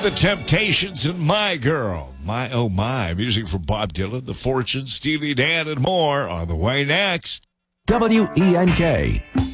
The Temptations and My Girl. My Oh My. Music from Bob Dylan, The Fortunes, Steely Dan, and more on the way next. WENK.